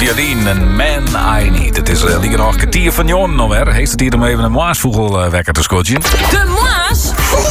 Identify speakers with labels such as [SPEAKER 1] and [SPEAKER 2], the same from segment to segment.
[SPEAKER 1] Jardine en Man I Need. Het is liever nog een kwartier van Jon alweer. Heeft het hier om even een maasvogel wekker te scotchen.
[SPEAKER 2] De maas?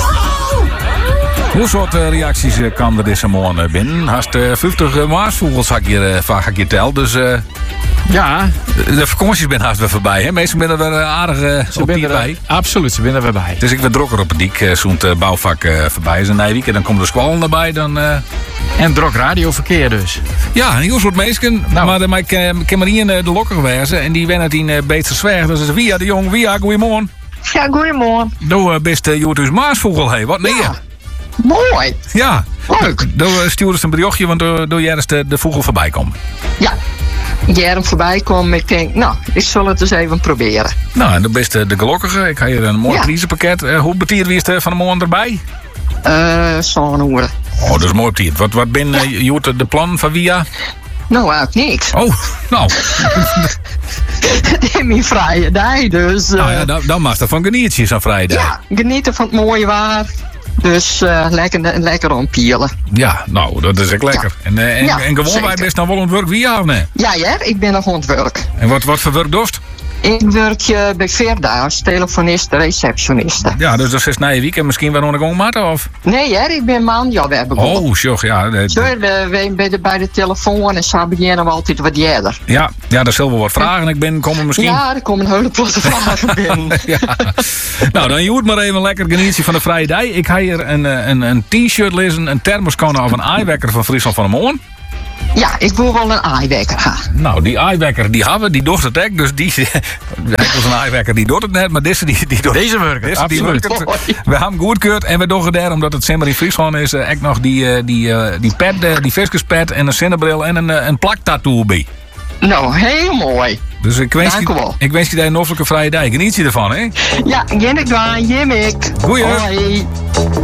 [SPEAKER 1] Hoe soort reacties kan er deze morgen binnen? Haast 50 maasvogels had je tel, dus...
[SPEAKER 3] Ja.
[SPEAKER 1] De vakanties zijn haast weer voorbij, hè? Meestal ben er weer aardig op die bij.
[SPEAKER 3] Absoluut, ze zijn er weer bij.
[SPEAKER 1] Dus ik ben drokker op het dik, zo'n bouwvak voorbij is een week. En dan komt de squallen erbij, dan...
[SPEAKER 3] En drok radioverkeer dus.
[SPEAKER 1] Ja, een heel soort mensen.
[SPEAKER 3] Nou.
[SPEAKER 1] Maar ik kan maar niet in de lokker wezen. En die wennen het in beter zwijg. Dus via de jong, via, goeiemorgen.
[SPEAKER 4] Ja, goeiemorgen.
[SPEAKER 1] Doe best Joertus Maasvogel, hé. Wat nee?
[SPEAKER 4] Ja. Mooi.
[SPEAKER 1] Ja.
[SPEAKER 4] Leuk.
[SPEAKER 1] Doe stuur eens een berichtje, want doe jij eens de vogel voorbij komen.
[SPEAKER 4] Ja. Jij voorbij komen. Ik denk, nou, ik zal het eens even proberen.
[SPEAKER 1] Nou, en dan best de gelukkige. Ik ga hier een mooi
[SPEAKER 4] Ja.
[SPEAKER 1] prijzenpakket. Hoe betiert wie is er van de morgen erbij?
[SPEAKER 4] Zo'n horen.
[SPEAKER 1] Oh, dat is mooi betiert. Wat ben Joert de plan van via?
[SPEAKER 4] Nou, eigenlijk niks.
[SPEAKER 1] Oh, nou.
[SPEAKER 4] Het is mijn vrije dag, dus...
[SPEAKER 1] Nou ja, dan mag er van geniertjes aan vrijdag.
[SPEAKER 4] ja, genieten van het mooie waar. Dus lekker ompielen.
[SPEAKER 1] Ja, nou, dat is echt lekker.
[SPEAKER 4] Ja.
[SPEAKER 1] En
[SPEAKER 4] Ja,
[SPEAKER 1] gewoon wij
[SPEAKER 4] zeker.
[SPEAKER 1] best nou wel ontwerk via, of nee?
[SPEAKER 4] Ja, ik ben nog aan het werk.
[SPEAKER 1] En wat voor werk dost?
[SPEAKER 4] Ik werk bij Verda als telefoniste, receptioniste.
[SPEAKER 1] Ja, dus dat is na je weekend misschien wel nog een maat of?
[SPEAKER 4] Nee, ik ben maandag weer begonnen.
[SPEAKER 1] Oh, sjoch, ja.
[SPEAKER 4] Zo, bij de telefoon en zo beginnen we altijd wat eerder.
[SPEAKER 1] Ja, daar zullen we wat vragen. Ik komen misschien.
[SPEAKER 4] Ja, er komen een hele platte vragen binnen.
[SPEAKER 1] Ja. Nou, dan Joert maar even lekker genietje van de vrije dag. Ik ga hier een t-shirt lezen, een thermoskanne of een aaiwekker van Friesland van de Moorn.
[SPEAKER 4] Ja, ik wil wel een aaiwekker gaan.
[SPEAKER 1] Nou, die aaiwekker die hebben we, die doet het ook. Dus die was een aaiwekker die doet het net, maar deze die doet
[SPEAKER 3] Deze werken,
[SPEAKER 1] deze, die
[SPEAKER 3] absoluut.
[SPEAKER 1] werkt het. We hebben hem goedkeurd en we doen het daar, omdat het Simmer in Friesland is, echt nog die pet, die viskerspet en een zinnebril en een plaktattoo bij.
[SPEAKER 4] Nou, heel mooi.
[SPEAKER 1] Dus ik wens
[SPEAKER 4] Dank u wel.
[SPEAKER 1] je daar een offelijke vrije dag. Geniet je ervan, hè?
[SPEAKER 4] Ja, Jennik Dwaan, Jimik.
[SPEAKER 1] Goeie.
[SPEAKER 4] Hoi.